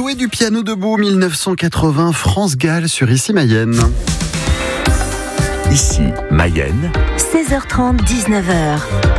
jouer du piano debout 1980, France-Galles sur Ici Mayenne. Ici Mayenne, 16h30, 19h.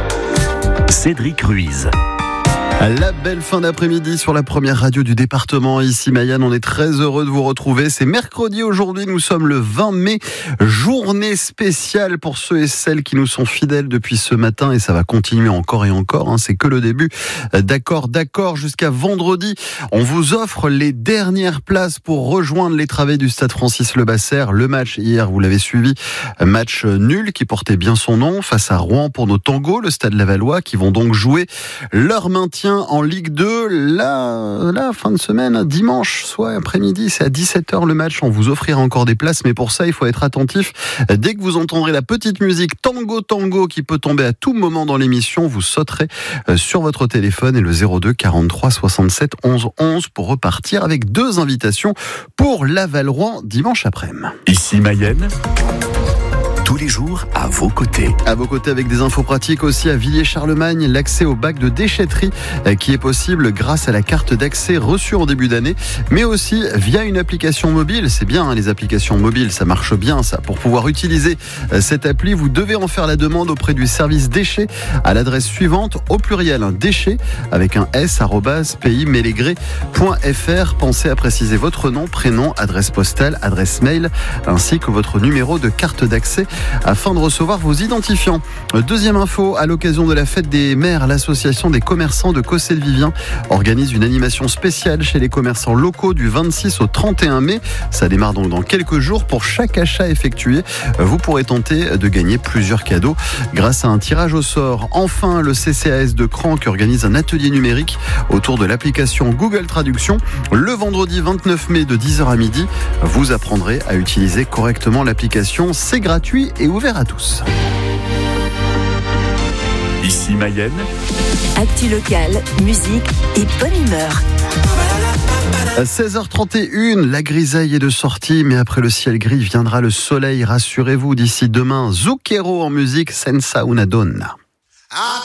Cédric Ruiz. La belle fin d'après-midi sur la première radio du département. Ici Mayenne, on est très heureux de vous retrouver. C'est mercredi aujourd'hui, nous sommes le 20 mai, journée spéciale pour ceux et celles qui nous sont fidèles depuis ce matin et ça va continuer encore et encore, c'est que le début. D'accord, jusqu'à vendredi, on vous offre les dernières places pour rejoindre les travées du stade Francis-Lebassaire. Le match hier, vous l'avez suivi, match nul qui portait bien son nom face à Rouen pour nos tangos, le stade Lavallois, qui vont donc jouer leur maintien en Ligue 2, la fin de semaine, dimanche, soit après-midi, c'est à 17h le match. On vous offrira encore des places, mais pour ça, il faut être attentif. Dès que vous entendrez la petite musique Tango qui peut tomber à tout moment dans l'émission, vous sauterez sur votre téléphone et le 02 43 67 11 11 pour repartir avec 2 invitations pour Laval-Rouen dimanche après-midi. Ici Mayenne, tous les jours à vos côtés. À vos côtés avec des infos pratiques aussi à Villiers-Charlemagne, l'accès au bac de déchetterie qui est possible grâce à la carte d'accès reçue en début d'année, mais aussi via une application mobile. C'est bien, les applications mobiles, ça marche bien ça. Pour pouvoir utiliser cette appli, vous devez en faire la demande auprès du service déchets à l'adresse suivante, au pluriel, déchets avec un s @paymélégré.fr. Pensez à préciser votre nom, prénom, adresse postale, adresse mail, ainsi que votre numéro de carte d'accès afin de recevoir vos identifiants. Deuxième info, à l'occasion de la fête des mères, l'association des commerçants de Cossé-le-Vivien organise une animation spéciale chez les commerçants locaux du 26 au 31 mai. Ça démarre donc dans quelques jours. Pour chaque achat effectué, vous pourrez tenter de gagner plusieurs cadeaux grâce à un tirage au sort. Enfin, le CCAS de Cran qui organise un atelier numérique autour de l'application Google Traduction. Le vendredi 29 mai de 10h à midi, vous apprendrez à utiliser correctement l'application. C'est gratuit et ouvert à tous. Ici Mayenne, Actu locale, musique et bonne humeur. À 16h31, la grisaille est de sortie, mais après le ciel gris viendra le soleil, rassurez-vous. D'ici demain, Zucchero en musique, Senza una donna.